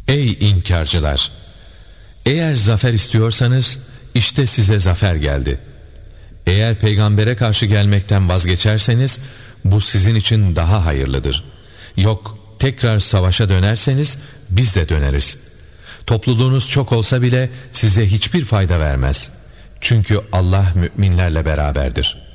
Ey inkarcılar! Eğer zafer istiyorsanız işte size zafer geldi. Eğer peygambere karşı gelmekten vazgeçerseniz bu sizin için daha hayırlıdır. Yok, tekrar savaşa dönerseniz biz de döneriz. Topluluğunuz çok olsa bile size hiçbir fayda vermez. Çünkü Allah müminlerle beraberdir.